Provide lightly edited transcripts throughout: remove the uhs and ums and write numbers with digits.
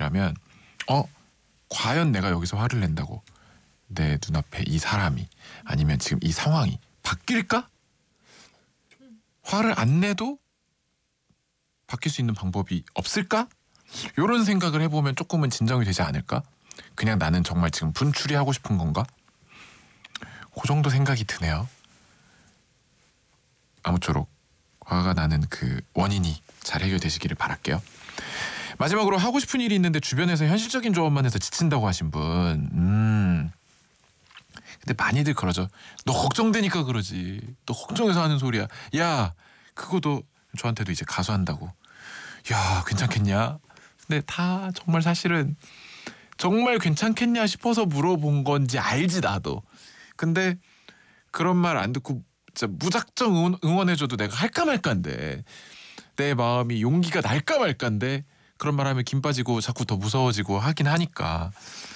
상황이라면 과연 내가 여기서 화를 낸다고 내 눈앞에 이 사람이 아니면 지금 이 상황이 바뀔까? 화를 안 내도 바뀔 수 있는 방법이 없을까? 이런 생각을 해보면 조금은 진정이 되지 않을까? 그냥 나는 정말 지금 분출이 하고 싶은 건가? 그 정도 생각이 드네요. 아무쪼록 화가 나는 그 원인이 잘 해결되시기를 바랄게요. 마지막으로 하고 싶은 일이 있는데 주변에서 현실적인 조언만 해서 지친다고 하신 분. 근데 많이들 그러죠. 너 걱정되니까 그러지. 너 걱정해서 하는 소리야. 야, 그거도 저한테도 이제 가수한다고. 야, 괜찮겠냐? 근데 다 정말 사실은 정말 괜찮겠냐 싶어서 물어본 건지 알지 나도. 근데 그런 말 안 듣고 진짜 무작정 응원해줘도 내가 할까 말까인데 내 마음이 용기가 날까 말까인데 그런 말 하면 김 빠지고 자꾸 더 무서워지고 하긴 하니까.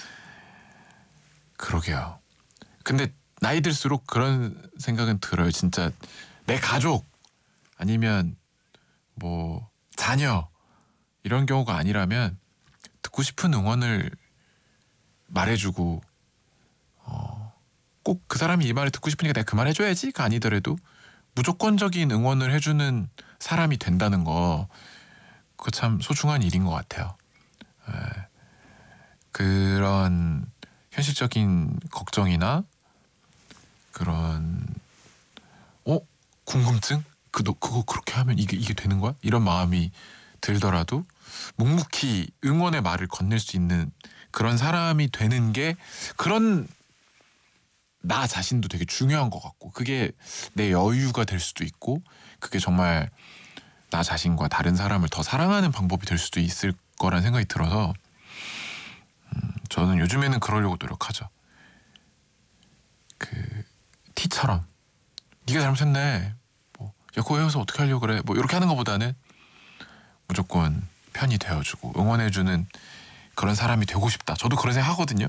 그러게요. 근데 나이 들수록 그런 생각은 들어요. 진짜 내 가족 아니면 뭐 자녀 이런 경우가 아니라면 듣고 싶은 응원을 말해주고 꼭 그 사람이 이 말을 듣고 싶으니까 내가 그 말 해줘야지가 아니더라도 무조건적인 응원을 해주는 사람이 된다는 거 그거 참 소중한 일인 것 같아요. 그런 현실적인 걱정이나 그런 궁금증? 그거 그렇게 하면 이게 되는 거야? 이런 마음이 들더라도 묵묵히 응원의 말을 건넬 수 있는 그런 사람이 되는 게 그런 나 자신도 되게 중요한 것 같고 그게 내 여유가 될 수도 있고 그게 정말 나 자신과 다른 사람을 더 사랑하는 방법이 될 수도 있을 거란 생각이 들어서 저는 요즘에는 그러려고 노력하죠. 그 티처럼 네가 잘못했네. 뭐 야 그거 해서 어떻게 하려고 그래. 뭐 이렇게 하는 것보다는 무조건 편이 되어주고 응원해주는 그런 사람이 되고 싶다. 저도 그런 생각 하거든요.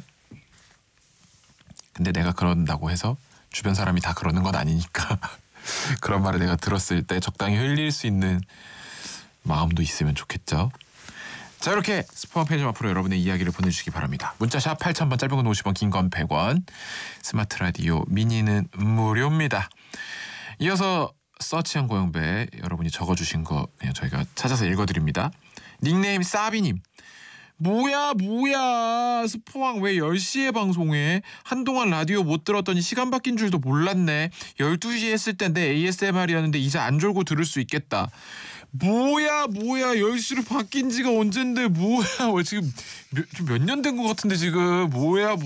근데 내가 그런다고 해서 주변 사람이 다 그러는 건 아니니까 그런 말을 내가 들었을 때 적당히 흘릴 수 있는 마음도 있으면 좋겠죠. 자, 이렇게 스포한 편의점 앞으로 여러분의 이야기를 보내주시기 바랍니다. 문자샵 8000번, 짧은 건 50원, 긴 건 100원, 스마트 라디오 미니는 무료입니다. 이어서 서치한 고영배 여러분이 적어주신 거 그냥 저희가 찾아서 읽어드립니다. 닉네임 싸비님. 뭐야 스포왕 왜 10시에 방송해? 한동안 라디오 못 들었더니 시간 바뀐 줄도 몰랐네. 12시 했을 땐 내 ASMR이었는데 이제 안 졸고 들을 수 있겠다. 뭐야 10시로 바뀐 지가 언젠데 뭐야 지금 몇 년 된 것 같은데 지금 뭐야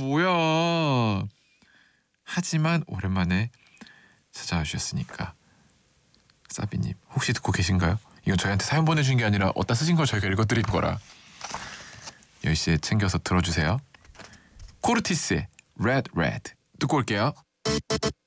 하지만 오랜만에 찾아와 주셨으니까 사비님 혹시 듣고 계신가요? 이건 저희한테 사연 보내주신 게 아니라 어디다 쓰신 걸 저희가 읽어드린 거라 10시에 챙겨서 들어주세요. 코르티스의 Red Red 듣고 올게요.